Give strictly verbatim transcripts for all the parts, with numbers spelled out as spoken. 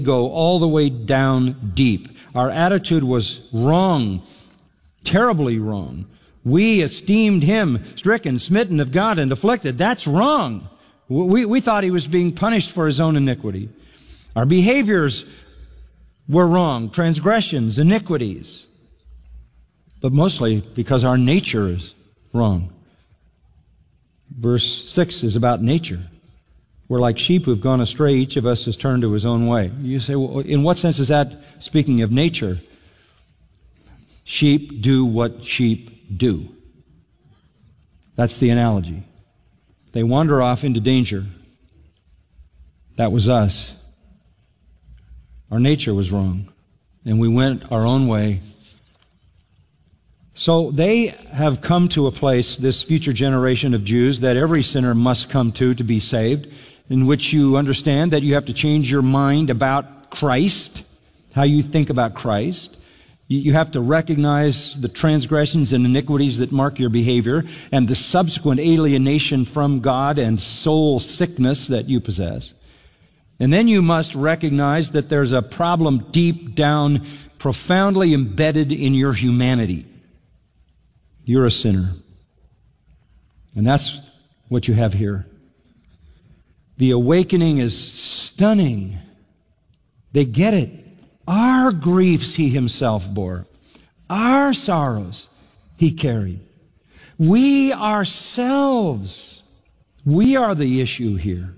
go all the way down deep. Our attitude was wrong, terribly wrong. We esteemed him stricken, smitten of God, and afflicted. That's wrong. We, we thought he was being punished for his own iniquity. Our behaviors were wrong, transgressions, iniquities. But mostly because our nature is wrong. Verse six is about nature. We're like sheep who've gone astray. Each of us has turned to his own way. You say, well, in what sense is that speaking of nature? Sheep do what sheep do. That's the analogy. They wander off into danger. That was us. Our nature was wrong, and we went our own way. So they have come to a place, this future generation of Jews, that every sinner must come to to be saved, in which you understand that you have to change your mind about Christ, how you think about Christ. You have to recognize the transgressions and iniquities that mark your behavior and the subsequent alienation from God and soul sickness that you possess. And then you must recognize that there's a problem deep down, profoundly embedded in your humanity. You're a sinner. And that's what you have here. The awakening is stunning. They get it. Our griefs he himself bore. Our sorrows he carried. We ourselves, we are the issue here.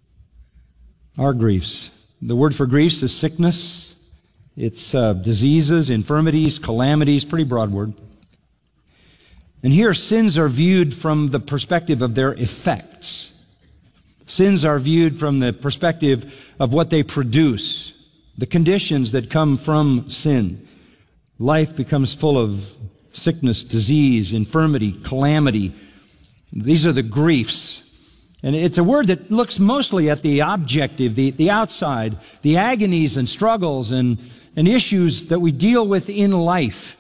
Our griefs. The word for griefs is sickness. It's uh, diseases, infirmities, calamities, pretty broad word. And here sins are viewed from the perspective of their effects. Sins are viewed from the perspective of what they produce, the conditions that come from sin. Life becomes full of sickness, disease, infirmity, calamity. These are the griefs. And it's a word that looks mostly at the objective, the, the outside, the agonies and struggles and, and issues that we deal with in life.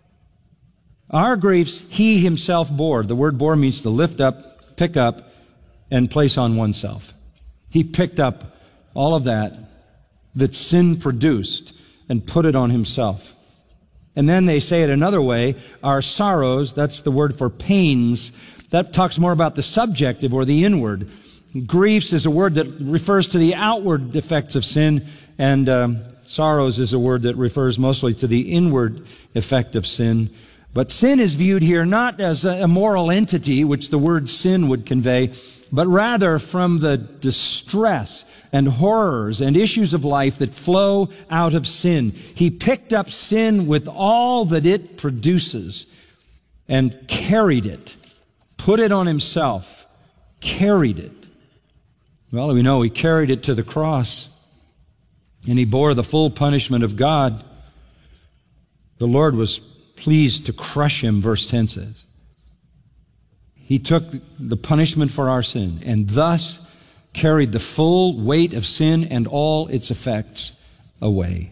Our griefs he himself bore. The word bore means to lift up, pick up, and place on oneself. He picked up all of that that sin produced and put it on himself. And then they say it another way, our sorrows, that's the word for pains, that talks more about the subjective or the inward. Griefs is a word that refers to the outward effects of sin, and um, sorrows is a word that refers mostly to the inward effect of sin. But sin is viewed here not as a moral entity, which the word sin would convey, but rather from the distress and horrors and issues of life that flow out of sin. He picked up sin with all that it produces and carried it, put it on himself, carried it. Well, we know he carried it to the cross, and he bore the full punishment of God. The Lord was pleased to crush him, verse ten says. He took the punishment for our sin and thus carried the full weight of sin and all its effects away.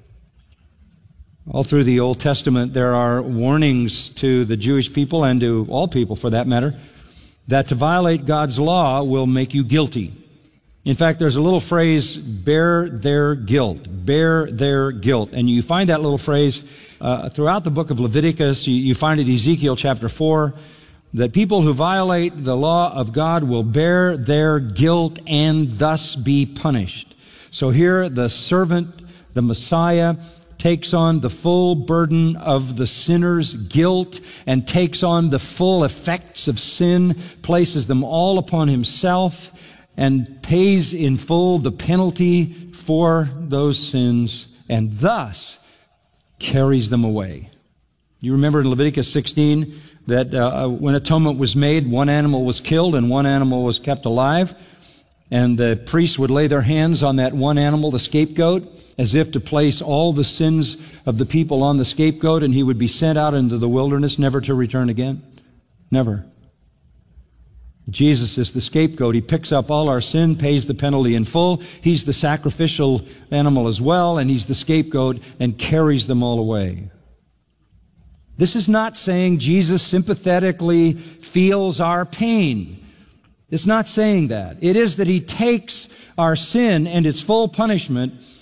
All through the Old Testament, there are warnings to the Jewish people and to all people for that matter, that to violate God's law will make you guilty. In fact, there's a little phrase, bear their guilt, bear their guilt. And you find that little phrase uh, throughout the book of Leviticus. You, you find it in Ezekiel chapter four, that people who violate the law of God will bear their guilt and thus be punished. So here the servant, the Messiah, takes on the full burden of the sinner's guilt and takes on the full effects of sin, places them all upon himself, and pays in full the penalty for those sins, and thus carries them away. You remember in Leviticus sixteen that uh, when atonement was made, one animal was killed and one animal was kept alive, and the priests would lay their hands on that one animal, the scapegoat, as if to place all the sins of the people on the scapegoat, and he would be sent out into the wilderness, never to return again. Never. Jesus is the scapegoat. He picks up all our sin, pays the penalty in full. He's the sacrificial animal as well, and he's the scapegoat and carries them all away. This is not saying Jesus sympathetically feels our pain. It's not saying that. It is that he takes our sin and its full punishment